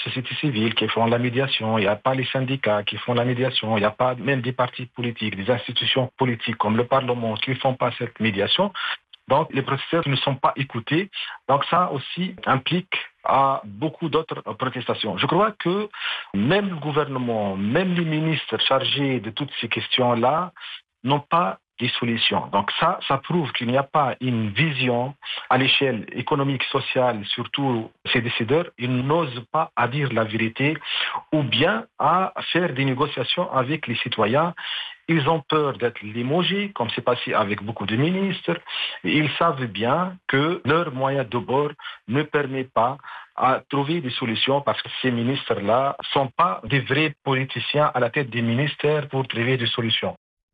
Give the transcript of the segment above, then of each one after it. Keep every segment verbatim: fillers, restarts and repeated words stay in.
société civile qui font la médiation, il n'y a pas les syndicats qui font la médiation, il n'y a pas même des partis politiques, des institutions politiques comme le Parlement qui ne font pas cette médiation. Donc, les protestataires ne sont pas écoutés. Donc, ça aussi implique à beaucoup d'autres protestations. Je crois que même le gouvernement, même les ministres chargés de toutes ces questions-là n'ont pas des solutions. Donc ça, ça prouve qu'il n'y a pas une vision à l'échelle économique, sociale, surtout ces décideurs, ils n'osent pas à dire la vérité ou bien à faire des négociations avec les citoyens. Ils ont peur d'être limogés, comme c'est passé avec beaucoup de ministres. Ils savent bien que leur moyen de bord ne permet pas à trouver des solutions parce que ces ministres-là ne sont pas des vrais politiciens à la tête des ministères pour trouver des solutions.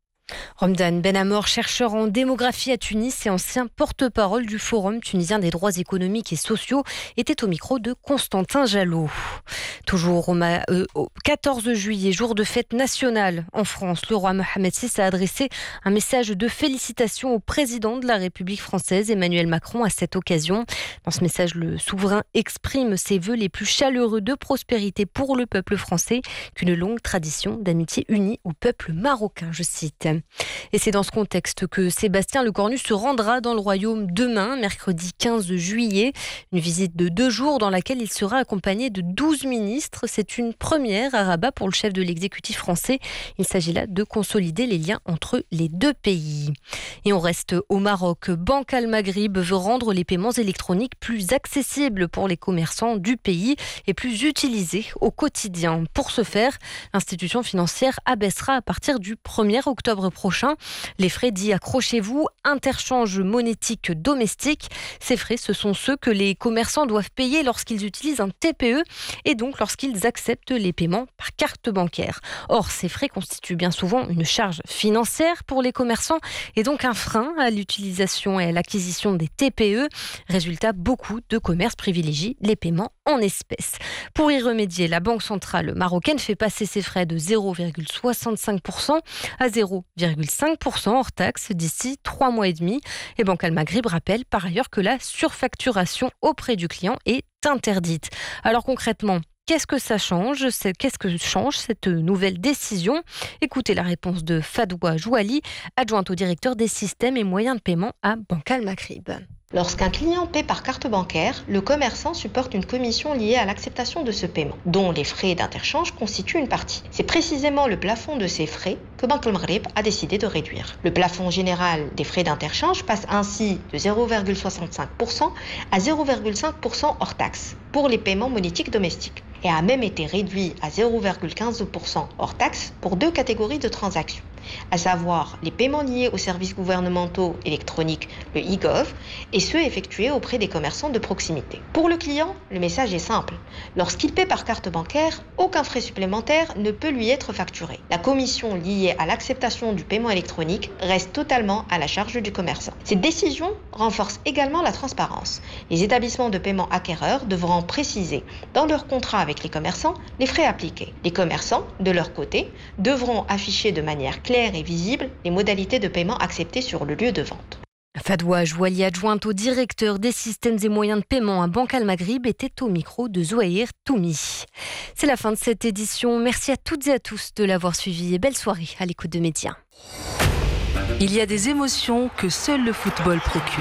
Romdan Benamor, chercheur en démographie à Tunis et ancien porte-parole du Forum tunisien des droits économiques et sociaux, était au micro de Constantin Jallot. Toujours au, ma- euh, au quatorze juillet, jour de fête nationale en France, le roi Mohamed six a adressé un message de félicitations au président de la République française, Emmanuel Macron, à cette occasion. Dans ce message, le souverain exprime ses vœux les plus chaleureux de prospérité pour le peuple français, qu'une longue tradition d'amitié unie au peuple marocain, je cite. Et c'est dans ce contexte que Sébastien Lecornu se rendra dans le royaume demain, mercredi quinze juillet. Une visite de deux jours dans laquelle il sera accompagné de douze ministres. C'est une première à Rabat pour le chef de l'exécutif français. Il s'agit là de consolider les liens entre les deux pays. Et on reste au Maroc. Banque Al Maghrib veut rendre les paiements électroniques plus accessibles pour les commerçants du pays et plus utilisés au quotidien. Pour ce faire, l'institution financière abaissera à partir du premier octobre prochain les frais dits, accrochez-vous, interchange monétique domestique. Ces frais, ce sont ceux que les commerçants doivent payer lorsqu'ils utilisent un T P E et donc lorsqu'ils acceptent les paiements par carte bancaire. Or, ces frais constituent bien souvent une charge financière pour les commerçants et donc un frein à l'utilisation et à l'acquisition des T P E. Résultat, beaucoup de commerces privilégient les paiements en espèces. Pour y remédier, la Banque centrale marocaine fait passer ses frais de zéro virgule soixante-cinq pour cent à zéro virgule cinq pour cent hors taxe d'ici trois mois et demi. Et Banque Al Maghrib rappelle par ailleurs que la surfacturation auprès du client est interdite. Alors concrètement, qu'est-ce que ça change ? Qu'est-ce que change cette nouvelle décision ? Écoutez la réponse de Fadwa Jouali, adjointe au directeur des systèmes et moyens de paiement à Banque Al Maghrib. Lorsqu'un client paie par carte bancaire, le commerçant supporte une commission liée à l'acceptation de ce paiement, dont les frais d'interchange constituent une partie. C'est précisément le plafond de ces frais que Banque Al Maghrib a décidé de réduire. Le plafond général des frais d'interchange passe ainsi de zéro virgule soixante-cinq pour cent à zéro virgule cinq pour cent hors taxe pour les paiements monétiques domestiques et a même été réduit à zéro virgule quinze pour cent hors taxe pour deux catégories de transactions, à savoir les paiements liés aux services gouvernementaux électroniques, le e-gov, et ceux effectués auprès des commerçants de proximité. Pour le client, le message est simple. Lorsqu'il paie par carte bancaire, aucun frais supplémentaire ne peut lui être facturé. La commission liée à l'acceptation du paiement électronique reste totalement à la charge du commerçant. Cette décision renforce également la transparence. Les établissements de paiement acquéreurs devront préciser dans leur contrat avec les commerçants les frais appliqués. Les commerçants, de leur côté, devront afficher de manière claire et visible les modalités de paiement acceptées sur le lieu de vente. Fadwa Jouali, adjointe au directeur des systèmes et moyens de paiement à Banque Al Maghrib, était au micro de Zouaïr Toumi. C'est la fin de cette édition. Merci à toutes et à tous de l'avoir suivi et belle soirée à l'écoute de Média. Il y a des émotions que seul le football procure.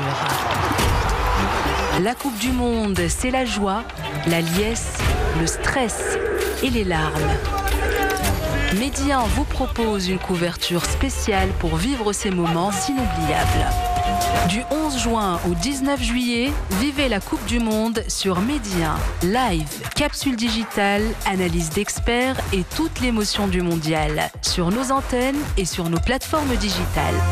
La Coupe du Monde, c'est la joie, la liesse, le stress et les larmes. Média vous propose une couverture spéciale pour vivre ces moments inoubliables. Du onze juin au dix-neuf juillet, vivez la Coupe du Monde sur Média. Live, capsule digitale, analyse d'experts et toute l'émotion du mondial. Sur nos antennes et sur nos plateformes digitales.